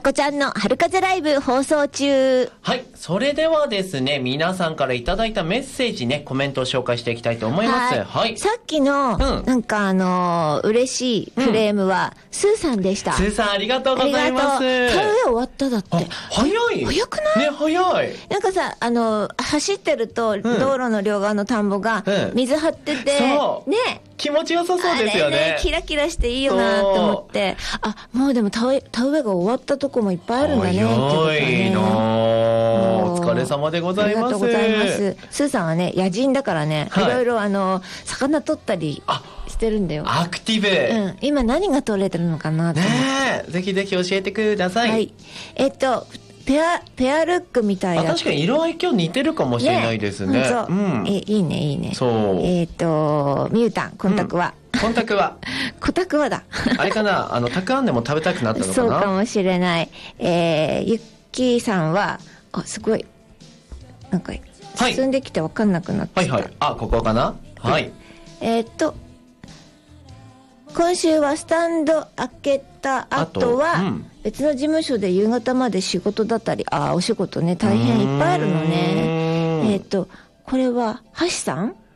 こちゃんの春風ライブ放送中。 はい。それではですね、皆さんからいただいたメッセージね、コメントを紹介していきたいと思います。はい。 さっきの、なんか嬉しいフレームは、スーさんでした。 スーさんありがとうございます。 田植え終わっただって。 早い。 早くない？ ね、早い。 なんかさ、走ってると、道路の両側の田んぼが、水張ってて、 そうね。 気持ちよさそうですよね。 キラキラしていいよなって思って、もうでも田植えが終わったとこもいっぱいあるんだねってことね。 お疲れ様でございます。 ありがとうございます。スーさんはね、野人だからね、いろいろ魚取ったりしてるんだよ。 アクティブ。 今何が取れてるのかなって思って。 ねえ、ぜひぜひ教えてください。はい。 ペアルックみたいな。 確かに色合い今日似てるかもしれないですね。 いいね、いいね。 そう。 ミュータン、コンタクワ。 コンタクワ。 コタクワだ。 あれかな、たくあんでも食べたくなったのかな。 そうかもしれない。ゆっきーさんは、すごい。なんか、進んできて分かんなくなってきた。はいはい。 ここかな。はい。 今週はスタンド開けた後は、別の事務所で夕方まで仕事だったり、お仕事ね、大変いっぱいあるのね。これは、橋さん